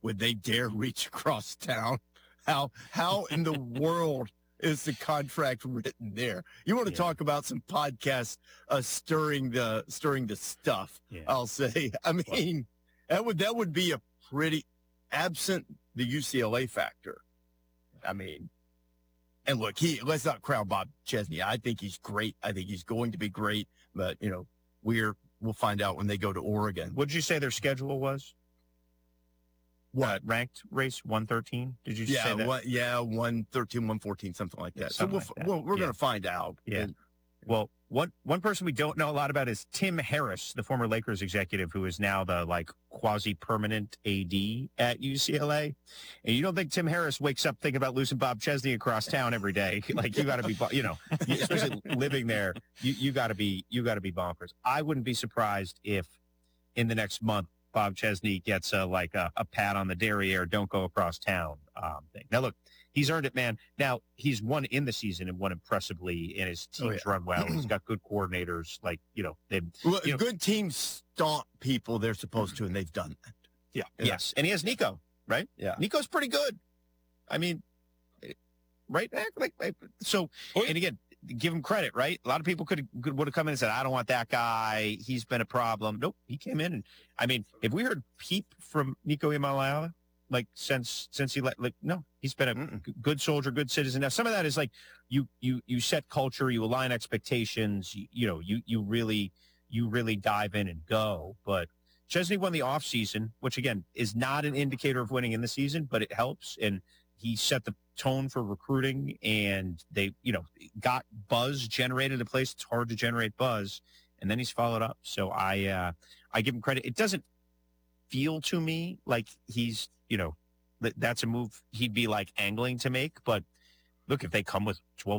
would they dare reach across town? How in the world is the contract written there? You want to talk about some podcasts stirring the stuff? Yeah. I'll say. I mean, that would be a pretty absent the UCLA factor. I mean, and look, let's not crown Bob Chesney. I think he's great. I think he's going to be great. But we'll find out when they go to Oregon. What did you say their schedule was? What? Ranked race 113? Did you say that? 113, 114, something like that. Something So like that. we're going to find out. Yeah. And, well, one person we don't know a lot about is Tim Harris, the former Lakers executive, who is now the quasi-permanent AD at UCLA. And you don't think Tim Harris wakes up thinking about losing Bob Chesney across town every day? Like, you got to be, especially living there, you got to be bonkers. I wouldn't be surprised if in the next month Bob Chesney gets a pat on the derriere, don't go across town thing. Now, look, he's earned it, man. Now, he's won in the season and won impressively, and his team's run well. He's got good coordinators. Good teams stomp people they're supposed to, and they've done that. Yeah. Yes. And he has Nico, right? Yeah. Nico's pretty good. I mean, right? And again, give him credit, right? A lot of people would have come in and said, I don't want that guy. He's been a problem. Nope. He came in. And I mean, if we heard peep from Nico Iamaleava, since he no, he's been a good soldier, good citizen. Now, some of that is you set culture, you align expectations, you really dive in and go. But Chesney won the offseason, which again is not an indicator of winning in the season, but it helps. And he set the tone for recruiting, and they, got buzz generated a place. It's hard to generate buzz. And then he's followed up. So I give him credit. It doesn't feel to me like he's, that's a move he'd be angling to make. But look, if they come with $12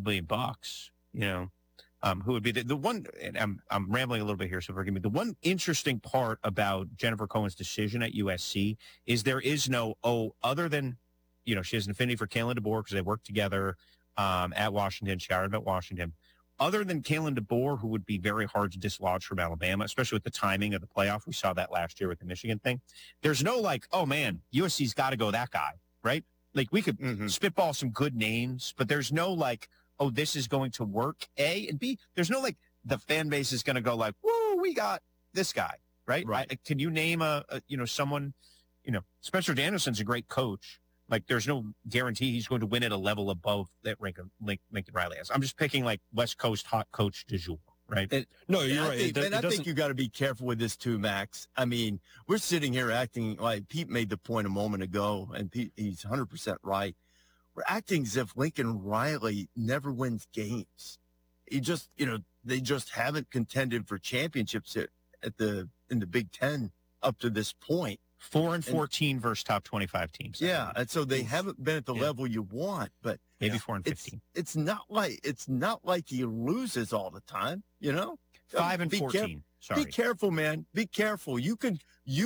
million, who would be the one, and I'm rambling a little bit here, so forgive me. The one interesting part about Jennifer Cohen's decision at USC is there is no, other than, she has an affinity for Kalen DeBoer because they work together at Washington. She hired him at Washington. Other than Kalen DeBoer, who would be very hard to dislodge from Alabama, especially with the timing of the playoff. We saw that last year with the Michigan thing. There's no oh, man, USC's got to go that guy, right? We could spitball some good names, but there's no oh, this is going to work, A. And B, there's no the fan base is going to go whoa, we got this guy, right? Can you name someone, Spencer Danielson's a great coach. There's no guarantee he's going to win at a level above that Lincoln Riley has. I'm just picking West Coast hot coach du jour, right? No, you're right. I think you got to be careful with this too, Max. I mean, we're sitting here acting like Pete made the point a moment ago, and Pete, he's 100% right. We're acting as if Lincoln Riley never wins games. He just, they just haven't contended for championships in the Big Ten up to this point. 4-14 versus top 25 teams. Yeah, and so they haven't been at the level you want, but maybe 4-15. It's not like he loses all the time, 5-14. Sorry. Be careful, man. Be careful. You could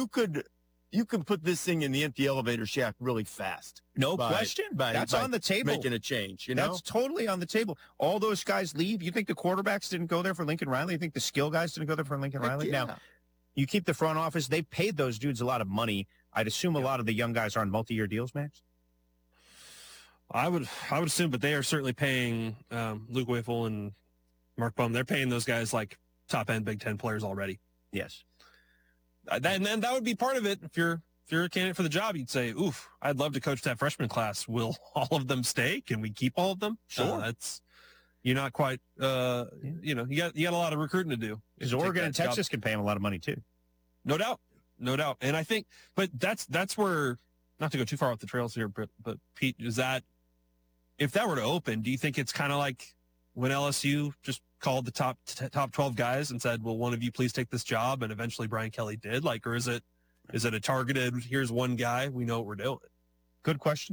put this thing in the empty elevator shaft really fast. No question. That's on the table. Making a change, That's totally on the table. All those guys leave. You think the quarterbacks didn't go there for Lincoln Riley? You think the skill guys didn't go there for Lincoln Riley? Yeah. Now, you keep the front office. They paid those dudes a lot of money. I'd assume a lot of the young guys are on multi-year deals, Max? I would assume, but they are certainly paying Luke Whipple and Mark Bum. They're paying those guys top-end Big Ten players already. Yes. And then that would be part of it. If you're a candidate for the job, you'd say, oof, I'd love to coach that freshman class. Will all of them stay? Can we keep all of them? Sure. You're not quite, you got a lot of recruiting to do. Because Oregon and Texas can pay him a lot of money too. No doubt. And I think, but that's where, not to go too far off the trails here, but Pete, is that, if that were to open, do you think it's kind of like when LSU just called the top 12 guys and said, well, one of you please take this job, and eventually Brian Kelly did? Or is it a targeted, here's one guy, we know what we're doing? Good question.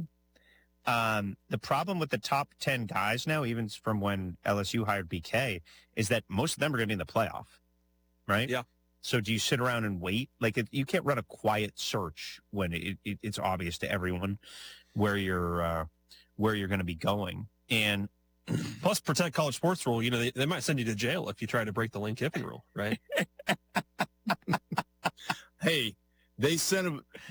The problem with the top 10 guys now, even from when LSU hired BK, is that most of them are going to be in the playoff, right? Yeah. So do you sit around and wait? You can't run a quiet search when it's obvious to everyone where you're going to be going. And plus, protect college sports rule. They might send you to jail if you try to break the Lane Kiffin rule, right? Hey, they sent him.